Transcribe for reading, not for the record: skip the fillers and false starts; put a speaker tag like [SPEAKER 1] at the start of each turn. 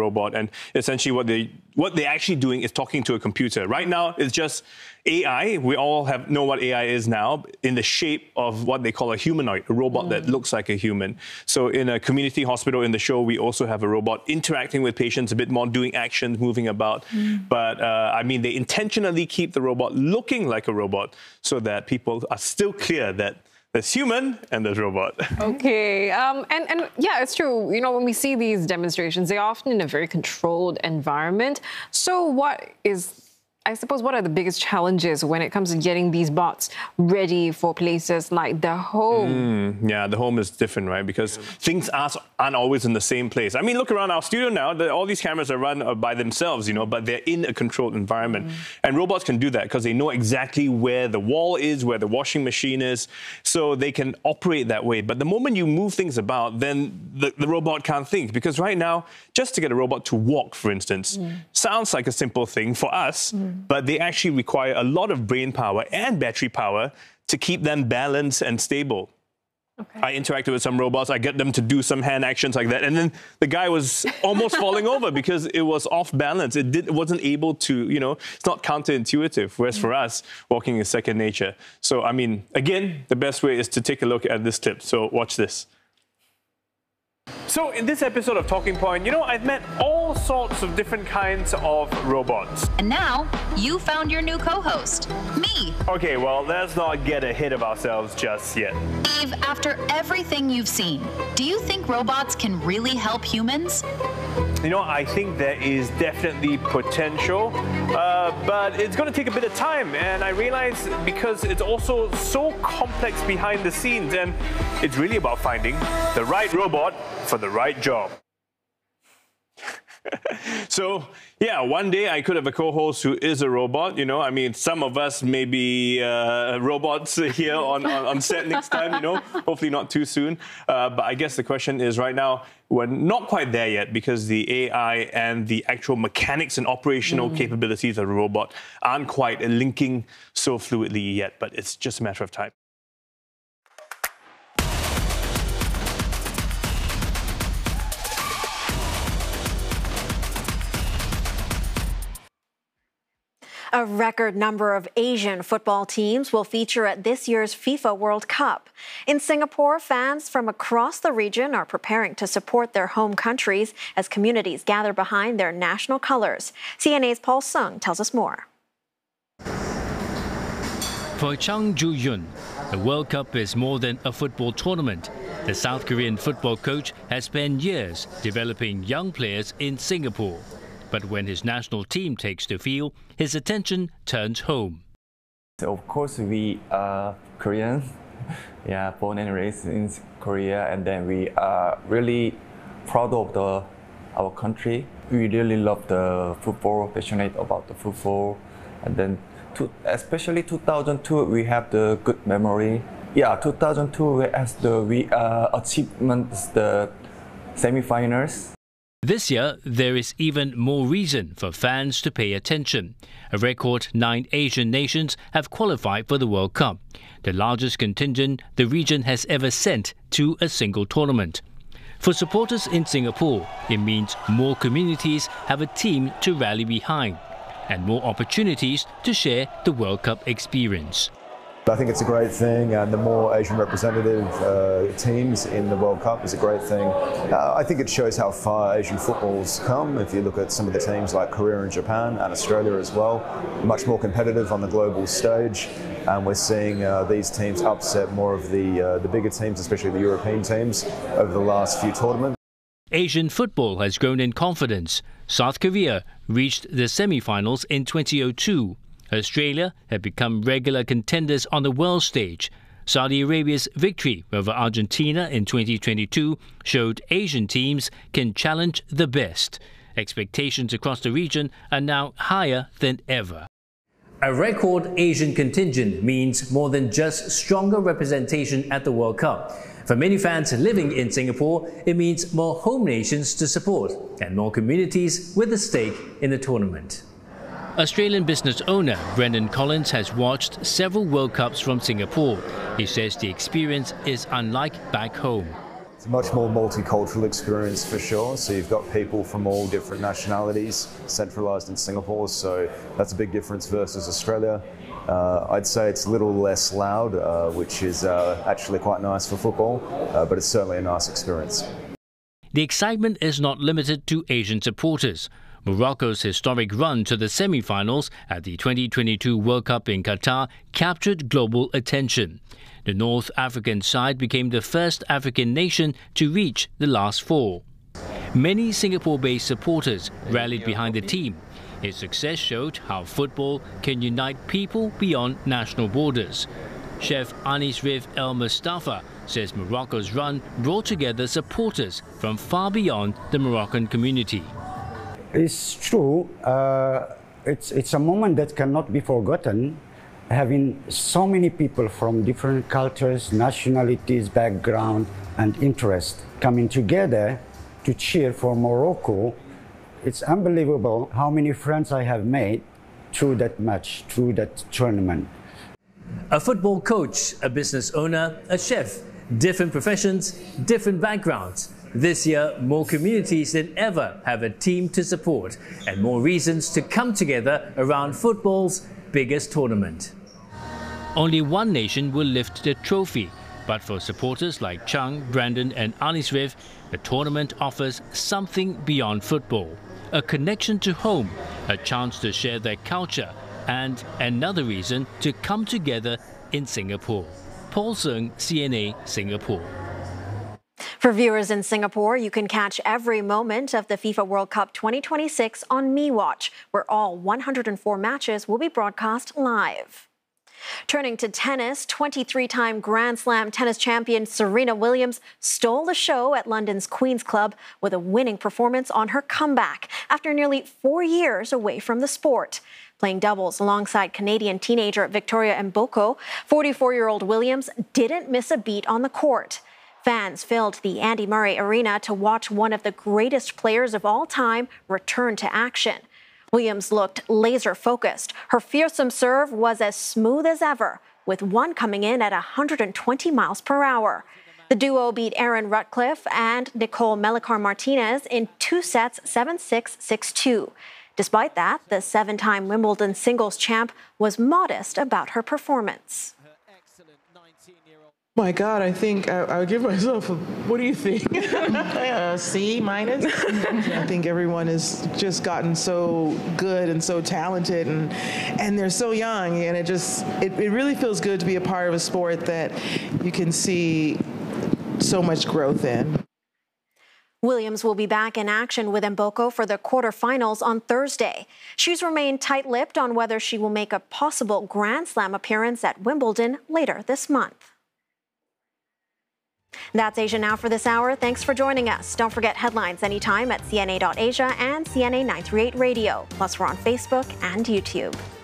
[SPEAKER 1] robot, and essentially what they're actually doing is talking to a computer. Right now, it's just AI. We all know what AI is now, in the shape of what they call a humanoid, a robot that looks like a human. So in a community hospital in the show, we also have a robot interacting with patients, a bit more doing actions, moving about. But I mean, they intentionally keep the robot looking like a robot so that people are still clear that there's human and there's robot.
[SPEAKER 2] Okay, and yeah, it's true. You know, when we see these demonstrations, they're often in a very controlled environment. So what are the biggest challenges when it comes to getting these bots ready for places like the home?
[SPEAKER 1] Yeah, the home is different, right? Because things aren't always in the same place. I mean, look around our studio now. All these cameras are run by themselves, you know, but they're in a controlled environment. And robots can do that because they know exactly where the wall is, where the washing machine is, so they can operate that way. But the moment you move things about, then the robot can't think. Because right now, just to get a robot to walk, for instance, sounds like a simple thing for us, but they actually require a lot of brain power and battery power to keep them balanced and stable. Okay. I interacted with some robots, I get them to do some hand actions like that, and then the guy was almost falling over because it was off balance. It wasn't able to, you know, it's not counterintuitive, whereas for us, walking is second nature. So, I mean, again, the best way is to take a look at this clip. So watch this. So in this episode of Talking Point, you know, I've met all sorts of different kinds of robots.
[SPEAKER 3] And now, you found your new co-host, me.
[SPEAKER 1] Okay, well, let's not get ahead of ourselves just yet.
[SPEAKER 3] Dave, after everything you've seen, do you think robots can really help humans?
[SPEAKER 1] You know, I think there is definitely potential, but it's going to take a bit of time. And I realize because it's also so complex behind the scenes, and it's really about finding the right robot for the right job. So, yeah, one day I could have a co-host who is a robot, you know. I mean, some of us may be robots here on set next time, you know. Hopefully not too soon. But I guess the question is right now, we're not quite there yet because the AI and the actual mechanics and operational capabilities of the robot aren't quite linking so fluidly yet. But it's just a matter of time.
[SPEAKER 4] A record number of Asian football teams will feature at this year's FIFA World Cup. In Singapore, fans from across the region are preparing to support their home countries as communities gather behind their national colors. CNA's Paul Sung tells us more.
[SPEAKER 5] For Chang Ju-yun, the World Cup is more than a football tournament. The South Korean football coach has spent years developing young players in Singapore. But when his national team takes the field, his attention turns home.
[SPEAKER 6] So of course, we are Korean, yeah, born and raised in Korea, and then we are really proud of our country. We really love the football, passionate about the football, and then especially 2002, we have the good memory. Yeah, 2002 has the achievements, the semi-finals.
[SPEAKER 5] This year, there is even more reason for fans to pay attention. A record 9 Asian nations have qualified for the World Cup, the largest contingent the region has ever sent to a single tournament. For supporters in Singapore, it means more communities have a team to rally behind and more opportunities to share the World Cup experience.
[SPEAKER 7] I think it's a great thing, and the more Asian representative teams in the World Cup is a great thing. I think it shows how far Asian football's come. If you look at some of the teams like Korea and Japan and Australia as well, much more competitive on the global stage, and we're seeing these teams upset more of the bigger teams, especially the European teams, over the last few tournaments.
[SPEAKER 5] Asian football has grown in confidence. South Korea reached the semi-finals in 2002. Australia had become regular contenders on the world stage. Saudi Arabia's victory over Argentina in 2022 showed Asian teams can challenge the best. Expectations across the region are now higher than ever. A record Asian contingent means more than just stronger representation at the World Cup. For many fans living in Singapore, it means more home nations to support and more communities with a stake in the tournament. Australian business owner Brendan Collins has watched several World Cups from Singapore. He says the experience is unlike back home.
[SPEAKER 7] It's a much more multicultural experience for sure. So you've got people from all different nationalities centralised in Singapore. So that's a big difference versus Australia. I'd say it's a little less loud, which is actually quite nice for football, but it's certainly a nice experience.
[SPEAKER 5] The excitement is not limited to Asian supporters. Morocco's historic run to the semi-finals at the 2022 World Cup in Qatar captured global attention. The North African side became the first African nation to reach the last four. Many Singapore-based supporters rallied behind the team. Its success showed how football can unite people beyond national borders. Chef Anis Rif El Mustafa says Morocco's run brought together supporters from far beyond the Moroccan community.
[SPEAKER 8] It's true. It's a moment that cannot be forgotten. Having so many people from different cultures, nationalities, background, and interest coming together to cheer for Morocco, it's unbelievable how many friends I have made through that match, through that tournament.
[SPEAKER 9] A football coach, a business owner, a chef, different professions, different backgrounds. This year, more communities than ever have a team to support and more reasons to come together around football's biggest tournament.
[SPEAKER 5] Only one nation will lift the trophy, but for supporters like Chung, Brandon and Anis Rif, the tournament offers something beyond football. A connection to home, a chance to share their culture, and another reason to come together in Singapore. Paul Sung, CNA, Singapore.
[SPEAKER 4] For viewers in Singapore, you can catch every moment of the FIFA World Cup 2026 on MeWatch, where all 104 matches will be broadcast live. Turning to tennis, 23-time Grand Slam tennis champion Serena Williams stole the show at London's Queen's Club with a winning performance on her comeback after nearly 4 years away from the sport. Playing doubles alongside Canadian teenager Victoria Mboko, 44-year-old Williams didn't miss a beat on the court. Fans filled the Andy Murray Arena to watch one of the greatest players of all time return to action. Williams looked laser-focused. Her fearsome serve was as smooth as ever, with one coming in at 120 miles per hour. The duo beat Aaron Rutcliffe and Nicole Melichar-Martinez in 2 sets, 7-6, 6-2. Despite that, the 7-time Wimbledon singles champ was modest about her performance.
[SPEAKER 10] My God, I think I would give myself a, what do you think?
[SPEAKER 11] C minus.
[SPEAKER 10] I think everyone has just gotten so good and so talented and they're so young, and it really feels good to be a part of a sport that you can see so much growth in.
[SPEAKER 4] Williams will be back in action with Mboko for the quarterfinals on Thursday. She's remained tight-lipped on whether she will make a possible Grand Slam appearance at Wimbledon later this month. That's Asia Now for this hour. Thanks for joining us. Don't forget headlines anytime at CNA.Asia and CNA 938 Radio. Plus, we're on Facebook and YouTube.